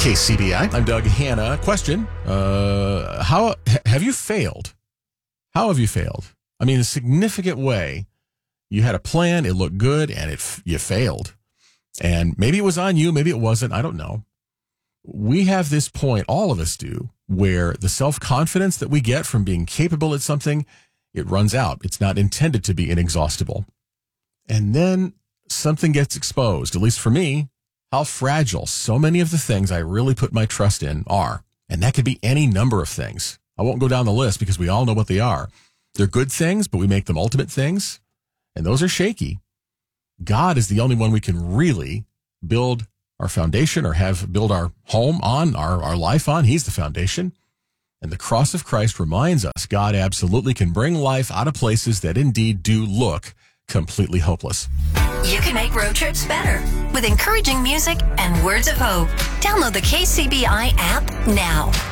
KCBI. I'm Doug Hanna. Question, how have you failed? How have you failed? I mean, in a significant way. You had a plan, it looked good, and you failed. And maybe it was on you, maybe it wasn't, I don't know. We have this point, all of us do, where the self-confidence that we get from being capable at something, it runs out. It's not intended to be inexhaustible. And then something gets exposed, at least for me, how fragile so many of the things I really put my trust in are. And that could be any number of things. I won't go down the list because we all know what they are. They're good things, but we make them ultimate things. And those are shaky. God is the only one we can really build our foundation or build our home on, our life on. He's the foundation. And the cross of Christ reminds us God absolutely can bring life out of places that indeed do look completely hopeless. You can make road trips better with encouraging music and words of hope. Download the KCBI app now.